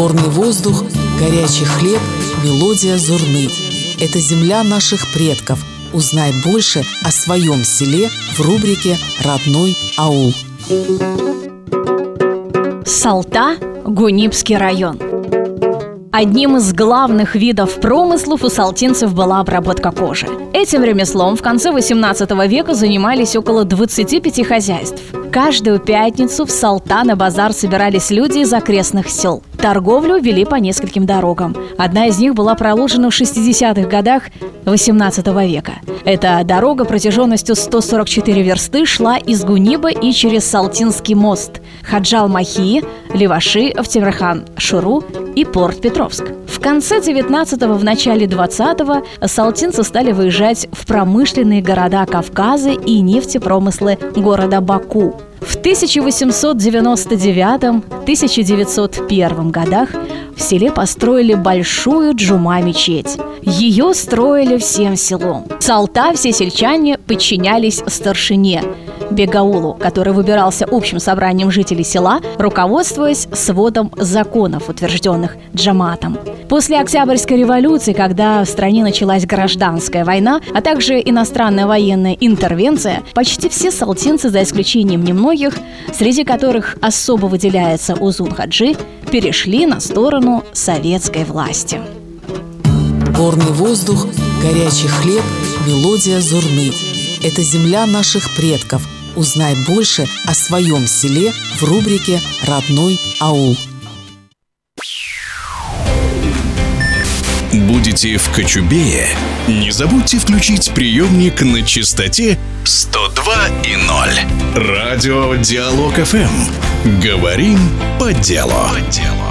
Горный воздух, горячий хлеб, мелодия зурны. Это земля наших предков. Узнай больше о своем селе в рубрике «Родной аул». Салта, Гунипский район. Одним из главных видов промыслов у салтинцев была обработка кожи. Этим ремеслом в конце XVIII века занимались около 25 хозяйств. Каждую пятницу в Салта на базар собирались люди из окрестных сел. Торговлю вели по нескольким дорогам. Одна из них была проложена в 60-х годах XVIII века. Эта дорога протяженностью 144 версты шла из Гуниба и через Салтинский мост, Хаджал-Махи, Леваши, в Темирхан-Шуру и Порт-Петровск. В конце 19-го, в начале 20-го салтинцы стали выезжать в промышленные города Кавказа и нефтепромыслы города Баку. В 1899-1901 годах в селе построили большую джума-мечеть. Ее строили всем селом. В Салта все сельчане подчинялись старшине Бегаулу, который выбирался общим собранием жителей села, руководствуясь сводом законов, утвержденных джаматом. После Октябрьской революции, когда в стране началась гражданская война, а также иностранная военная интервенция, почти все салтинцы, за исключением немногих, среди которых особо выделяется Узун-Хаджи, перешли на сторону советской власти. Горный воздух, горячий хлеб, мелодия зурны. Это земля наших предков. Узнай больше о своем селе в рубрике «Родной аул». Будете в Кочубее? Не забудьте включить приемник на частоте 102,0. Радио Диалог ФМ. Говорим по делу.